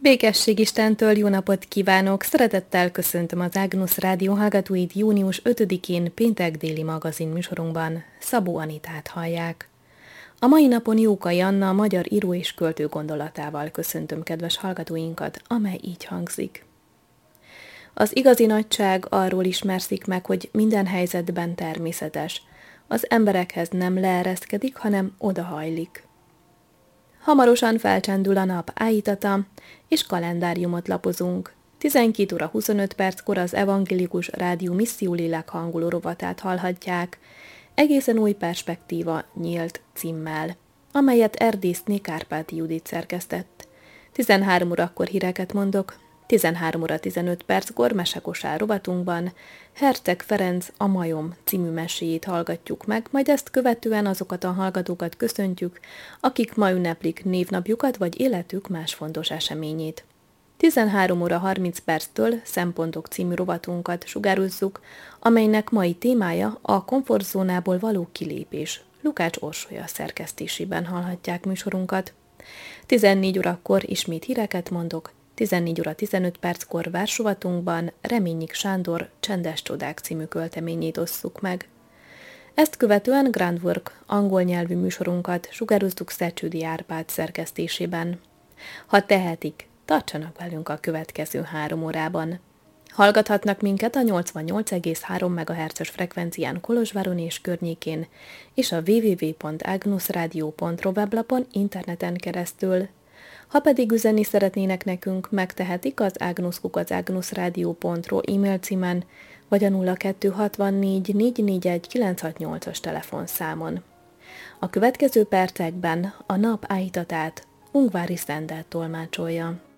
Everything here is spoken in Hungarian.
Békesség Istentől jó napot kívánok! Szeretettel köszöntöm az Ágnusz Rádió hallgatóit június 5-én péntek déli magazin műsorunkban. Szabó Anitát hallják. A mai napon Jókai Anna, a magyar író és költő gondolatával köszöntöm kedves hallgatóinkat, amely így hangzik. Az igazi nagyság arról ismerszik meg, hogy minden helyzetben természetes. Az emberekhez nem leereszkedik, hanem odahajlik. Hamarosan felcsendül a nap ájtata, és kalendáriumot lapozunk. 12 óra 25 perckor az Evangélikus Rádió Misszió Lélek hanguló rovatát hallhatják, egészen új perspektíva nyílt címmel, amelyet erdészné Kárpáti Judit szerkesztett. 13 órakor híreket mondok, 13 óra 15 perckor mesekosár rovatunkban Herceg Ferenc a Majom című meséjét hallgatjuk meg, majd ezt követően azokat a hallgatókat köszöntjük, akik ma ünneplik névnapjukat vagy életük más fontos eseményét. 13 óra 30 perctől Szempontok című rovatunkat sugározzuk, amelynek mai témája a komfortzónából való kilépés. Lukács Orsolya szerkesztésében hallhatják műsorunkat. 14 órakor ismét híreket mondok, 14 óra 15 perckor versrovatunkban Reményik Sándor Csendes csodák című költeményét osszuk meg. Ezt követően Grand Work angol nyelvű műsorunkat sugározzuk Szecsődi Árpád szerkesztésében. Ha tehetik, tartsanak velünk a következő 3 órában. Hallgathatnak minket a 88,3 MHz-es frekvencián Kolozsváron és környékén, és a www.agnusradio.ro weblapon interneten keresztül. Ha pedig üzenni szeretnének nekünk, megtehetik az agnusz@agnusradio.ro e-mail címen, vagy a 0264 441 968-as telefonszámon. A következő percekben a nap ájtatát Ungvári Szendel tolmácsolja.